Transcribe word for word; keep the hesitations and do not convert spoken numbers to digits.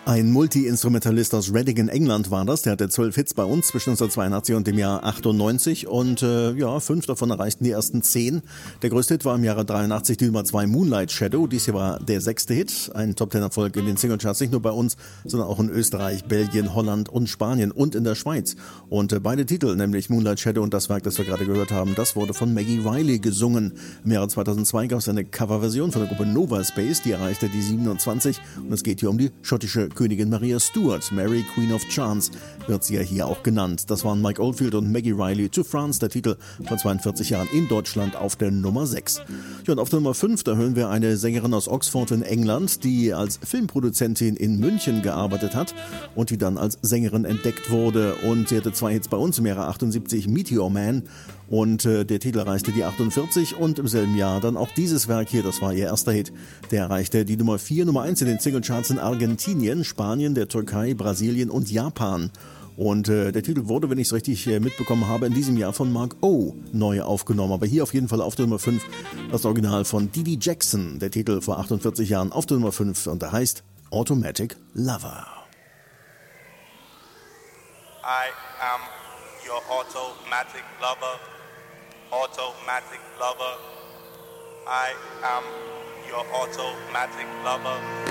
Ein Multi-Instrumentalist aus Reading in England war das. Der hatte zwölf Hits bei uns zwischen neunzehnhundertzweiundachtzig und dem Jahr achtundneunzig und äh, ja, fünf davon erreichten die ersten zehn. Der größte Hit war im Jahre dreiundachtzig die Nummer zwei Moonlight Shadow. Dies hier war der sechste Hit, ein Top-Ten-Erfolg in den Singlecharts, nicht nur bei uns, sondern auch in Österreich, Belgien, Holland und Spanien und in der Schweiz. Und äh, beide Titel, nämlich Moonlight Shadow und das Werk, das wir gerade gehört haben, das wurde von Maggie Reilly gesungen. Im Jahre zweitausendzwei gab es eine Coverversion von der Gruppe Nova Space, die erreichte die siebenundzwanzig und es geht hier um die schottische Königin Maria Stuart. Mary, Queen of Chance, wird sie ja hier auch genannt. Das waren Mike Oldfield und Maggie Reilly to France, der Titel von zweiundvierzig Jahren in Deutschland auf der Nummer sechs. Ja, und auf der Nummer fünf, da hören wir eine Sängerin aus Oxford in England, die als Filmproduzentin in München gearbeitet hat und die dann als Sängerin entdeckt wurde. Und sie hatte zwei Hits bei uns im Jahre achtundsiebzig, Meteor Man, und äh, der Titel erreichte die achtundvierzig und im selben Jahr dann auch dieses Werk hier, das war ihr erster Hit, der erreichte die Nummer vier, Nummer eins in den Singlecharts in Argentinien, Spanien, der Türkei, Brasilien und Japan. Und äh, der Titel wurde, wenn ich es richtig äh, mitbekommen habe, in diesem Jahr von Mark O. neu aufgenommen. Aber hier auf jeden Fall auf der Nummer fünf das Original von Dee Dee Jackson, der Titel vor achtundvierzig Jahren auf der Nummer fünf und der heißt Automatic Lover. I am your automatic lover. Automatic lover. I am your automatic lover.